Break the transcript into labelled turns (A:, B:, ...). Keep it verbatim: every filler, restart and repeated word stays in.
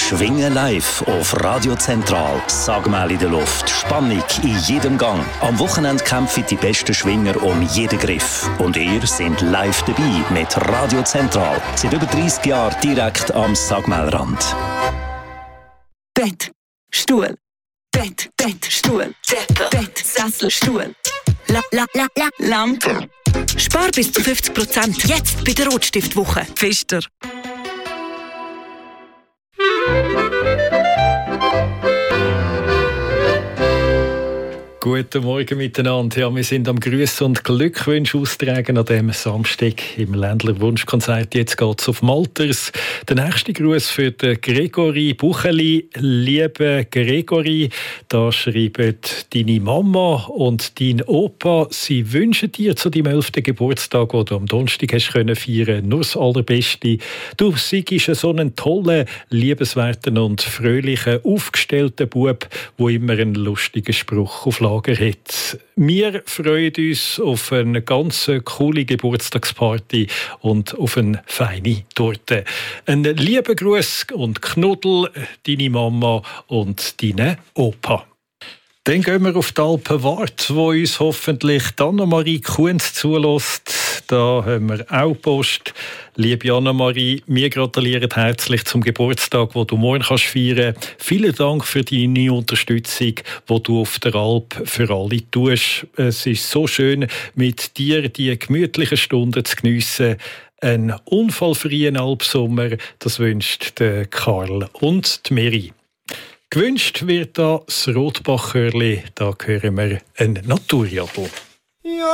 A: Schwingen live auf Radio Zentral. Sagmal in der Luft, Spannung in jedem Gang. Am Wochenende kämpfen die besten Schwinger um jeden Griff. Und ihr seid live dabei mit Radio Zentral. Seit über dreissig Jahren direkt am Sagmalrand.
B: Bett, Stuhl, Bett, Bett, Stuhl, Decke, Bett, Sessel, Stuhl, la, la, la, la, Lampe. Spar bis zu fünfzig Prozent jetzt bei der Rotstiftwoche. Pfister.
C: Guten Morgen miteinander. Ja, wir sind am Grüßen und Glückwünsche austragen an diesem Samstag im Ländler Wunschkonzert. Jetzt geht es auf Malters. Der nächste Gruß für den Gregory Bucheli. Liebe Gregory, da schreiben deine Mama und dein Opa, sie wünschen dir zu deinem elften Geburtstag, den du am Donnerstag hast können feiern, nur das Allerbeste. Du seist so einen tollen, liebenswerten und fröhlichen, aufgestellten Bub, der immer einen lustigen Spruch auf Lager hat. Wir freuen uns auf eine ganz coole Geburtstagsparty und auf eine feine Torte. Einen lieben Gruß und Knuddel, deine Mama und deine Opa. Dann gehen wir auf die Alpenwart, wo uns hoffentlich Anna-Marie Kunz zulässt. Da haben wir auch Post. Liebe Anna-Marie, wir gratulieren herzlich zum Geburtstag, den du morgen kannst feiern. Vielen Dank für deine Unterstützung, die du auf der Alp für alle tust. Es ist so schön, mit dir die gemütlichen Stunden zu geniessen. Einen unfallfreien Alpsommer, das wünscht der Karl und die Meri. Gewünscht wird da das Rotbachchörli, da hören wir ein Naturjodel.
D: Ja.